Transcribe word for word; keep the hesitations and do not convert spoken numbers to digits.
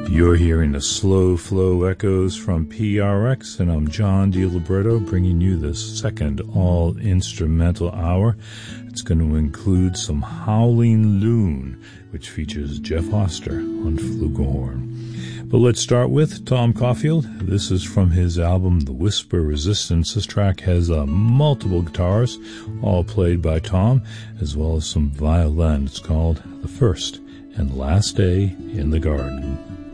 You're hearing the slow flow echoes from P R X, and I'm John DiLiberto bringing you this second all-instrumental hour. It's going to include some Howling Loon, which features Jeff Hoster on flugelhorn. But let's start with Tom Caulfield. This is from his album The Whisper Resistance. This track has uh, multiple guitars, all played by Tom, as well as some violin. It's called The First and Last Day in the Garden.